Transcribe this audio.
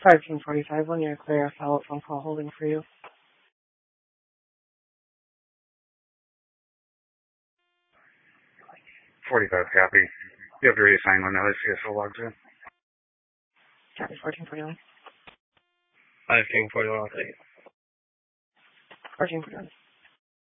5:45, when you're clear, a follow-up phone call holding for you. 45 copy. You have to reassign when another CSO logs in. Copy 1441. 5:41. 1441.